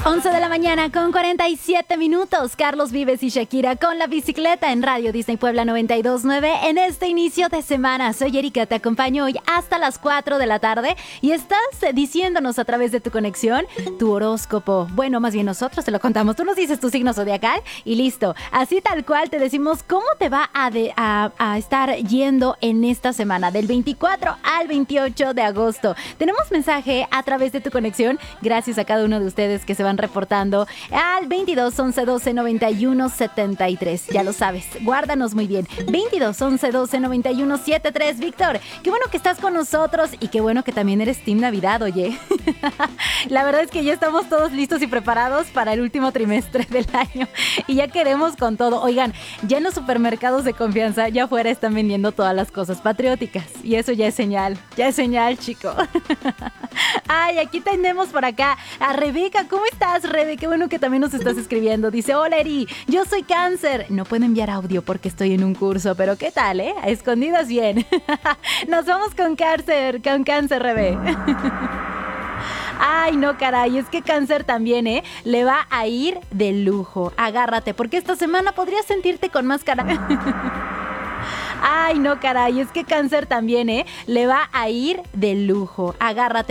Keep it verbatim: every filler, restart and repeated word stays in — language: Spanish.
once de la mañana con cuarenta y siete minutos. Carlos Vives y Shakira con la bicicleta en Radio Disney Puebla noventa y dos punto nueve en este inicio de semana. Soy Erika, te acompaño hoy hasta las cuatro de la tarde y estás diciéndonos a través de tu conexión tu horóscopo. Bueno, más bien nosotros te lo contamos. Tú nos dices tu signo zodiacal y listo. Así tal cual te decimos cómo te va a, de, a, a estar yendo en esta semana del veinticuatro al veintiocho de agosto. Tenemos mensaje a través de tu conexión. Gracias a cada uno de ustedes que se van reportando al veintidós, once, doce, noventa y uno, setenta y tres. Ya lo sabes, guárdanos muy bien. veintidós, once, doce, noventa y uno, setenta y tres. Víctor, qué bueno que estás con nosotros y qué bueno que también eres Team Navidad, oye. La verdad es que ya estamos todos listos y preparados para el último trimestre del año y ya queremos con todo. Oigan, ya en los supermercados de confianza, ya afuera están vendiendo todas las cosas patrióticas y eso ya es señal, ya es señal, chico. Ay, aquí tenemos por acá a Rebeca. ¿Cómo estás, Rebe? Qué bueno que también nos estás escribiendo. Dice, hola, Eri, yo soy cáncer. No puedo enviar audio porque estoy en un curso, pero ¿qué tal, eh? A escondidas bien. Nos vamos con cáncer, con cáncer, Rebe. Ay, no, caray, es que cáncer también, ¿eh? Le va a ir de lujo. Agárrate, porque esta semana podrías sentirte con más cara... Ay, no, caray, es que cáncer también, ¿eh? Le va a ir de lujo. Agárrate.